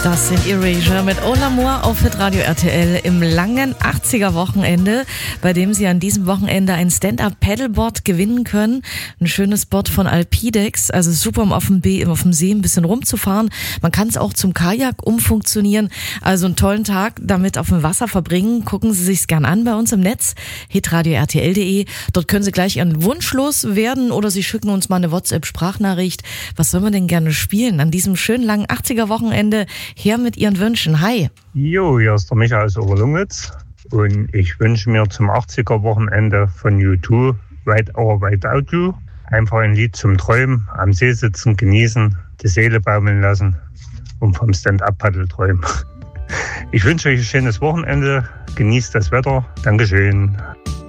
Das sind Erasure mit Au L'Amour auf Hitradio RTL im langen 80er-Wochenende, bei dem Sie an diesem Wochenende ein Stand-Up-Paddleboard gewinnen können. Ein schönes Board von Alpidex, also super, um auf dem See ein bisschen rumzufahren. Man kann es auch zum Kajak umfunktionieren. Also einen tollen Tag damit auf dem Wasser verbringen. Gucken Sie sich's gern an bei uns im Netz, hitradio-rtl.de. Dort können Sie gleich Ihren Wunsch loswerden oder Sie schicken uns mal eine WhatsApp-Sprachnachricht. Was soll man denn gerne spielen an diesem schönen langen 80er-Wochenende? Her mit Ihren Wünschen. Hi. Jo, hier ist der Michael aus Oberlungwitz und ich wünsche mir zum 80er-Wochenende von U2 Ride Our White Out You einfach ein Lied zum Träumen, am See sitzen, genießen, die Seele baumeln lassen und vom Stand-Up-Paddle träumen. Ich wünsche euch ein schönes Wochenende, genießt das Wetter, Dankeschön.